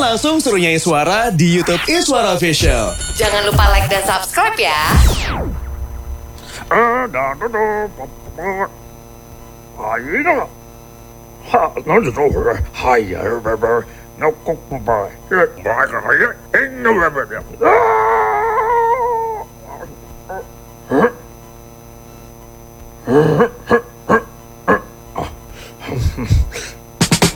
langsung suruh nyanyi suara di YouTube Iswara Official. Jangan lupa like dan subscribe ya. Huh?